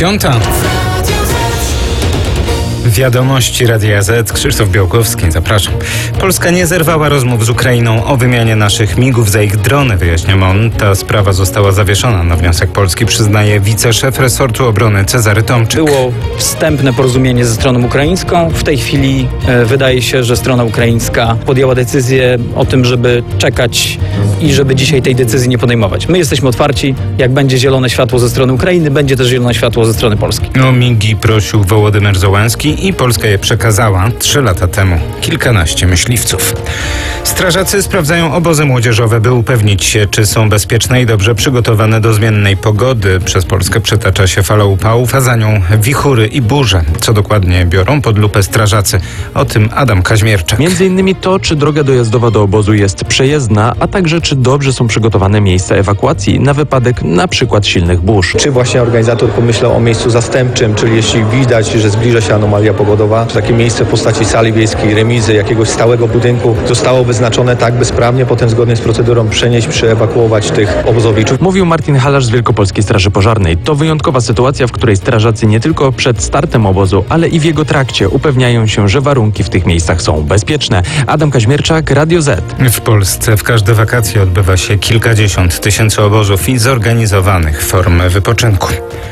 5. Wiadomości Radia Z. Krzysztof Białkowski, zapraszam. Polska nie zerwała rozmów z Ukrainą o wymianie naszych migów za ich drony, wyjaśnia MON. Ta sprawa została zawieszona na wniosek Polski, przyznaje wiceszef resortu obrony Cezary Tomczyk. Było wstępne porozumienie ze stroną ukraińską. W tej chwili wydaje się, że strona ukraińska podjęła decyzję o tym, żeby czekać i żeby dzisiaj tej decyzji nie podejmować. My jesteśmy otwarci. Jak będzie zielone światło ze strony Ukrainy, będzie też zielone światło ze strony Polski. O migi prosił Wołodymyr Zełenski i Polska je przekazała 3 lata temu. Kilkanaście myśliwców. Strażacy sprawdzają obozy młodzieżowe, by upewnić się, czy są bezpieczne i dobrze przygotowane do zmiennej pogody. Przez Polskę przetacza się fala upałów, a za nią wichury i burze. Co dokładnie biorą pod lupę strażacy? O tym Adam Kaźmierczak. Między innymi to, czy droga dojazdowa do obozu jest przejezdna, a także czy dobrze są przygotowane miejsca ewakuacji na wypadek na przykład silnych burz. Czy właśnie organizator pomyślał o miejscu zastępczym, czyli jeśli widać, że zbliża się anomalia pogodowa, to takie miejsce w postaci sali wiejskiej, remizy, jakiegoś stałego budynku zostało wyznaczone tak, by sprawnie potem zgodnie z procedurą przenieść, przeewakuować tych obozowiczów. Mówił Martin Halarz z Wielkopolskiej Straży Pożarnej. To wyjątkowa sytuacja, w której strażacy nie tylko przed startem obozu, ale i w jego trakcie upewniają się, że warunki w tych miejscach są bezpieczne. Adam Kaźmierczak, Radio Z. W Polsce w każde wakacje odbywa się kilkadziesiąt tysięcy obozów i zorganizowanych form wypoczynku.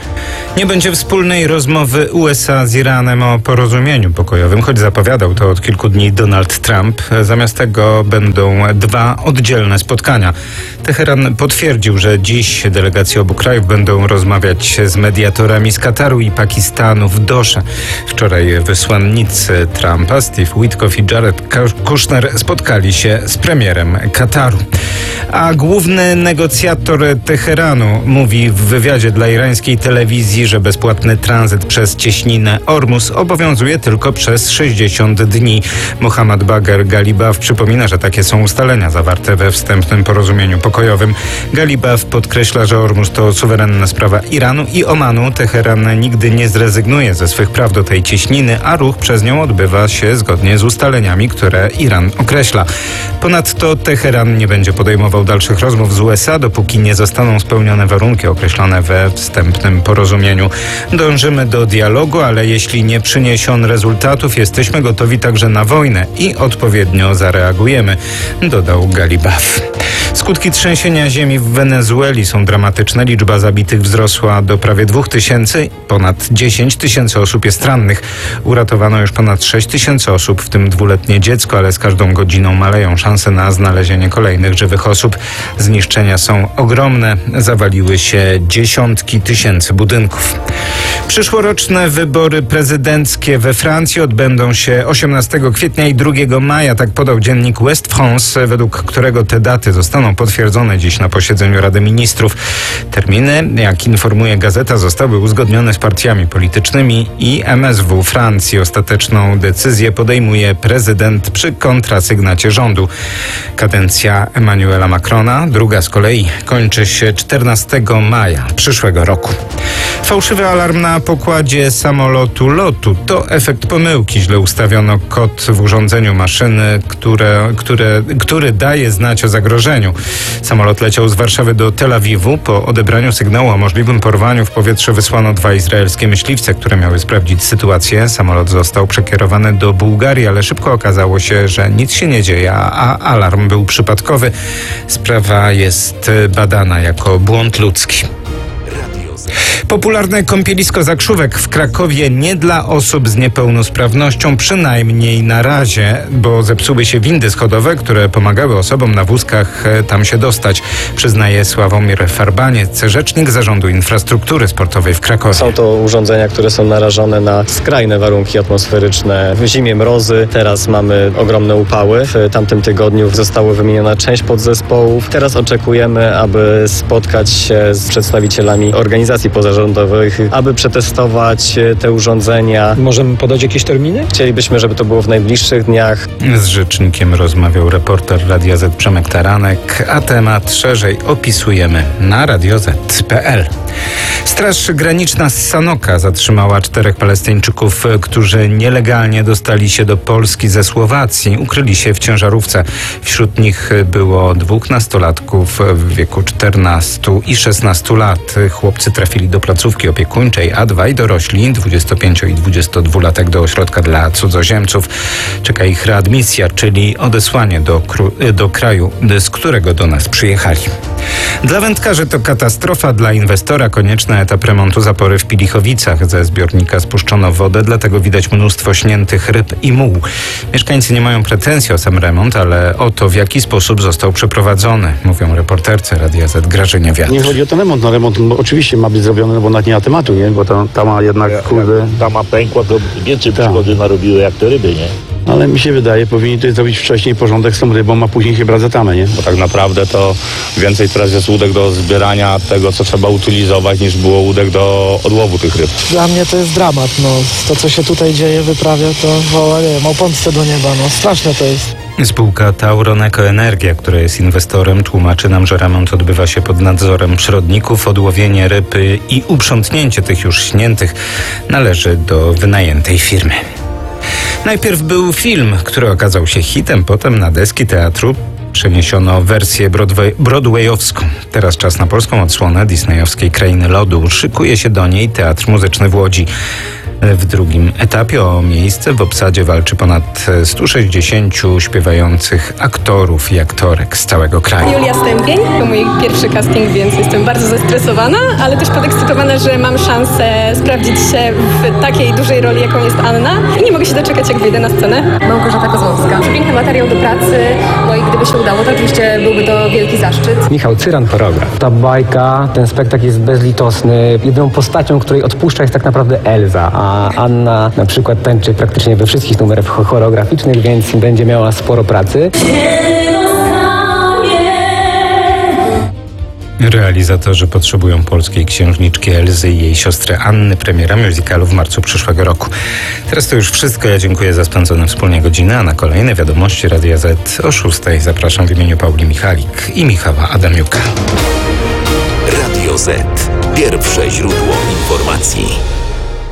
Nie będzie wspólnej rozmowy USA z Iranem o porozumieniu pokojowym, choć zapowiadał to od kilku dni Donald Trump. Zamiast tego będą 2 oddzielne spotkania. Teheran potwierdził, że dziś delegacje obu krajów będą rozmawiać z mediatorami z Kataru i Pakistanu w Dosze. Wczoraj wysłannicy Trumpa, Steve Witkoff i Jared Kushner spotkali się z premierem Kataru. A główny negocjator Teheranu mówi w wywiadzie dla irańskiej telewizji, że bezpłatny tranzyt przez cieśninę Ormus obowiązuje tylko przez 60 dni. Mohammad Bagher Galibaf przypomina, że takie są ustalenia zawarte we wstępnym porozumieniu pokojowym. Galibaf podkreśla, że Ormus to suwerenna sprawa Iranu i Omanu. Teheran nigdy nie zrezygnuje ze swych praw do tej cieśniny, a ruch przez nią odbywa się zgodnie z ustaleniami, które Iran określa. Ponadto Teheran nie będzie podejmował dalszych rozmów z USA, dopóki nie zostaną spełnione warunki określone we wstępnym porozumieniu. Dążymy do dialogu, ale jeśli nie przyniesie on rezultatów, jesteśmy gotowi także na wojnę i odpowiednio zareagujemy, dodał Galibaf. Skutki trzęsienia ziemi w Wenezueli są dramatyczne. Liczba zabitych wzrosła do prawie 2000. Ponad 10 tysięcy osób jest rannych. Uratowano już ponad 6 tysięcy osób, w tym 2-letnie dziecko, ale z każdą godziną maleją szanse na znalezienie kolejnych żywych osób. Zniszczenia są ogromne. Zawaliły się dziesiątki tysięcy budynków. Przyszłoroczne wybory prezydenckie we Francji odbędą się 18 kwietnia i 2 maja, tak podał dziennik West France, według którego te daty zostaną potwierdzone dziś na posiedzeniu Rady Ministrów. Terminy, jak informuje gazeta, zostały uzgodnione z partiami politycznymi i MSW Francji. Ostateczną decyzję podejmuje prezydent przy kontrasygnacie rządu. Kadencja Emmanuela Macrona, druga z kolei, kończy się 14 maja przyszłego roku. Fałszywy alarm na pokładzie samolotu LOT-u to efekt pomyłki. Źle ustawiono kod w urządzeniu maszyny, który daje znać o zagrożeniu. Samolot leciał z Warszawy do Tel Awiwu. Po odebraniu sygnału o możliwym porwaniu w powietrze wysłano 2 izraelskie myśliwce, które miały sprawdzić sytuację. Samolot został przekierowany do Bułgarii, ale szybko okazało się, że nic się nie dzieje, a alarm był przypadkowy. Sprawa jest badana jako błąd ludzki. Popularne kąpielisko Zakrzówek w Krakowie nie dla osób z niepełnosprawnością, przynajmniej na razie, bo zepsuły się windy schodowe, które pomagały osobom na wózkach tam się dostać, przyznaje Sławomir Farbaniec, rzecznik Zarządu Infrastruktury Sportowej w Krakowie. Są to urządzenia, które są narażone na skrajne warunki atmosferyczne. W zimie mrozy, teraz mamy ogromne upały. W tamtym tygodniu została wymieniona część podzespołów. Teraz oczekujemy, aby spotkać się z przedstawicielami organizacji pozarządowych, aby przetestować te urządzenia. Możemy podać jakieś terminy? Chcielibyśmy, żeby to było w najbliższych dniach. Z rzecznikiem rozmawiał reporter Radia Z Przemek Taranek, a temat szerzej opisujemy na radioz.pl. Straż Graniczna z Sanoka zatrzymała 4 Palestyńczyków, którzy nielegalnie dostali się do Polski ze Słowacji. Ukryli się w ciężarówce. Wśród nich było 2 nastolatków w wieku 14 i 16 lat. Chłopcy trafili do placówki opiekuńczej, a 2 dorośli, 25 i 22-latek, do ośrodka dla cudzoziemców. Czeka ich readmisja, czyli odesłanie do kraju, z którego do nas przyjechali. Dla wędkarzy to katastrofa, dla inwestora konieczny etap remontu zapory w Pilichowicach. Ze zbiornika spuszczono wodę, dlatego widać mnóstwo śniętych ryb i muł. Mieszkańcy nie mają pretensji o sam remont, ale o to, w jaki sposób został przeprowadzony, mówią reporterce Radia Z Grażynie Wiatr. Nie chodzi o ten remont. No remont oczywiście ma być zrobiony, bo nawet nie ma tematu, nie? Bo ta ma jednak, kurde... Ta ma pękła, to więcej Tak. przygody narobiły jak te ryby, nie? Ale mi się wydaje, powinni tutaj zrobić wcześniej porządek z tą rybą, a później się brać za tamę, nie? Bo tak naprawdę to więcej teraz jest łódek do zbierania tego, co trzeba utylizować, niż było łódek do odłowu tych ryb. Dla mnie to jest dramat, no. To, co się tutaj dzieje, wyprawia, to woła, nie wiem, o pomstę do nieba, no. Straszne to jest. Spółka Tauron Ekoenergia, która jest inwestorem, tłumaczy nam, że remont odbywa się pod nadzorem przyrodników. Odłowienie ryb i uprzątnięcie tych już śniętych należy do wynajętej firmy. Najpierw był film, który okazał się hitem, potem na deski teatru przeniesiono wersję broadwayowską. Teraz czas na polską odsłonę disneyowskiej Krainy Lodu. Szykuje się do niej Teatr Muzyczny w Łodzi. W drugim etapie o miejsce w obsadzie walczy ponad 160 śpiewających aktorów i aktorek z całego kraju. Julia Stępień, to mój pierwszy casting, więc jestem bardzo zestresowana, ale też podekscytowana, że mam szansę sprawdzić się w takiej dużej roli, jaką jest Anna. I nie mogę się doczekać, jak wyjdę na scenę. Małgorzata Kozłowska. Piękny materiał do pracy, no i gdyby się udało, to oczywiście byłby to wielki zaszczyt. Michał Cyran, choreograf. Ta bajka, ten spektakl jest bezlitosny. Jedyną postacią, której odpuszcza, jest tak naprawdę Elza, a Anna na przykład tańczy praktycznie we wszystkich numerach choreograficznych, więc będzie miała sporo pracy. Realizatorzy potrzebują polskiej księżniczki Elzy i jej siostry Anny. Premiera musicalu w marcu przyszłego roku. Teraz to już wszystko. Ja dziękuję za spędzone wspólnie godziny, a na kolejne wiadomości Radia Z o 6 zapraszam w imieniu Pauli Michalik i Michała Adamiuka. Radio Z. Pierwsze źródło informacji.